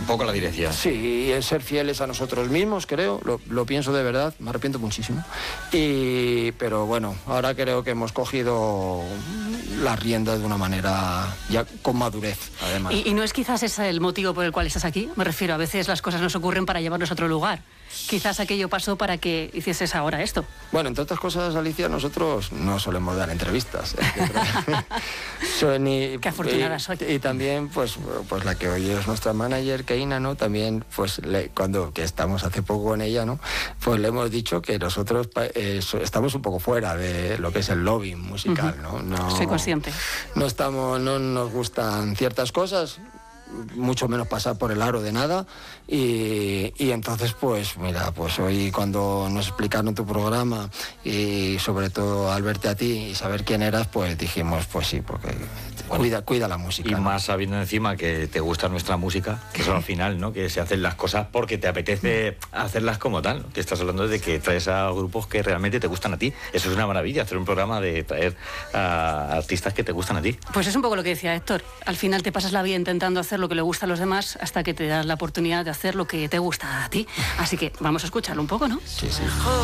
un poco la dirección. Sí, es ser fieles a nosotros mismos, creo, lo pienso de verdad, me arrepiento muchísimo. Pero bueno, ahora creo que hemos cogido las riendas de una manera ya con madurez, además. ¿Y no es quizás ese el motivo por el cual estás aquí? Me refiero, a veces las cosas nos ocurren para llevarnos a otro lugar. Quizás aquello pasó para que hicieses ahora esto. Bueno, entre otras cosas, Alicia, nosotros no solemos dar entrevistas. Qué afortunada soy. Y también, pues la que hoy es nuestra manager, Keina, ¿no? También, pues que estamos hace poco con ella, ¿no? Pues le hemos dicho que nosotros estamos un poco fuera de lo que es el lobbying musical, ¿no? Soy consciente. No nos gustan ciertas cosas, mucho menos pasar por el aro de nada, y entonces pues mira, pues hoy cuando nos explicaron tu programa y sobre todo al verte a ti y saber quién eras, pues dijimos pues sí, porque cuida la música, y ¿no? más sabiendo encima que te gusta nuestra música, que eso al final, ¿no? Que se hacen las cosas porque te apetece hacerlas como tal, ¿no? Que estás hablando de que traes a grupos que realmente te gustan a ti. Eso es una maravilla, hacer un programa de traer a artistas que te gustan a ti. Pues es un poco lo que decía Héctor, al final te pasas la vida intentando hacer lo que le gusta a los demás hasta que te das la oportunidad de hacer lo que te gusta a ti. Así que vamos a escucharlo un poco, ¿no? Sí.